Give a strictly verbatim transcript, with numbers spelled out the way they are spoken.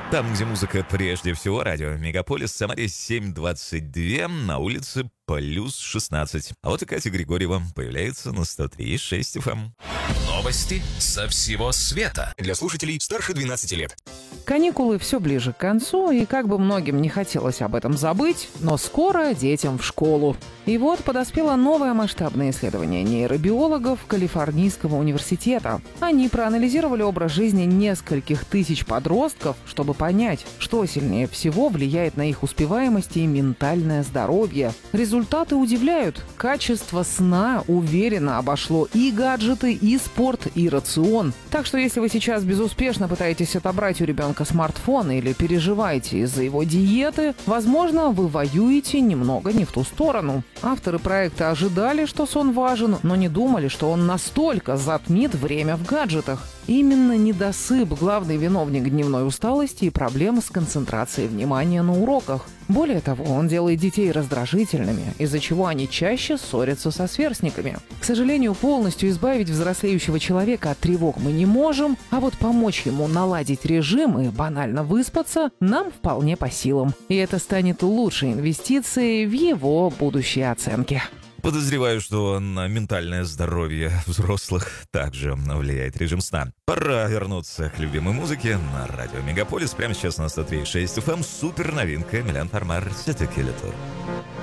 Там, где музыка прежде всего, радио Мегаполис, Самаре семь двадцать два, на улице плюс шестнадцать. А вот и Катя Григорьева появляется на сто три и шесть эф эм. Новости со всего света для слушателей старше двенадцати лет. Каникулы все ближе к концу, и как бы многим не хотелось об этом забыть, но скоро детям в школу. И вот подоспело новое масштабное исследование нейробиологов Калифорнийского университета. Они проанализировали образ жизни нескольких тысяч подростков, чтобы понять, что сильнее всего влияет на их успеваемость и ментальное здоровье. Результаты удивляют. Качество сна уверенно обошло и гаджеты, и спорт, и рацион. Так что если вы сейчас безуспешно пытаетесь отобрать у ребенка смартфон или переживаете из-за его диеты, возможно, вы воюете немного не в ту сторону. Авторы проекта ожидали, что сон важен, но не думали, что он настолько затмит время в гаджетах. Именно недосып – главный виновник дневной усталости и проблем с концентрацией внимания на уроках. Более того, он делает детей раздражительными, из-за чего они чаще ссорятся со сверстниками. К сожалению, полностью избавить взрослеющего человека от тревог мы не можем, а вот помочь ему наладить режим и банально выспаться нам вполне по силам. И это станет лучшей инвестицией в его будущие оценки. Подозреваю, что на ментальное здоровье взрослых также влияет режим сна. Пора вернуться к любимой музыке на радио Мегаполис. Прямо сейчас на сто три и шесть эф эм супер новинка Милен Фармер «Все-таки летур».